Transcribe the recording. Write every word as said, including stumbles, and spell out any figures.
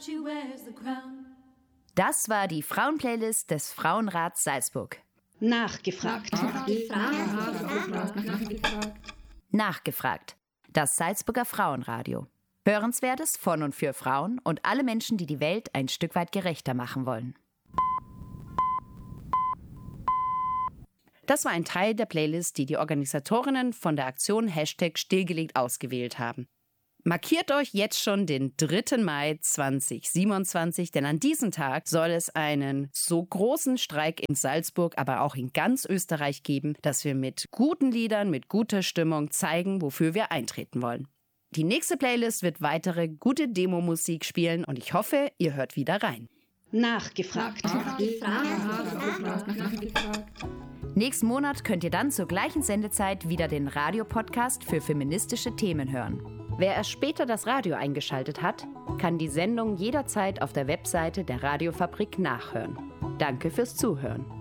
Das war die Frauenplaylist des Frauenrats Salzburg. Nachgefragt. Nachgefragt. Das Salzburger Frauenradio. Hörenswertes von und für Frauen und alle Menschen, die die Welt ein Stück weit gerechter machen wollen. Das war ein Teil der Playlist, die die Organisatorinnen von der Aktion Hashtag Stillgelegt ausgewählt haben. Markiert euch jetzt schon den dritten Mai zweitausendsiebenundzwanzig, denn an diesem Tag soll es einen so großen Streik in Salzburg, aber auch in ganz Österreich geben, dass wir mit guten Liedern, mit guter Stimmung zeigen, wofür wir eintreten wollen. Die nächste Playlist wird weitere gute Demo-Musik spielen und ich hoffe, ihr hört wieder rein. Nachgefragt. Nächsten Monat könnt ihr dann zur gleichen Sendezeit wieder den Radiopodcast für feministische Themen hören. Wer erst später das Radio eingeschaltet hat, kann die Sendung jederzeit auf der Webseite der Radiofabrik nachhören. Danke fürs Zuhören.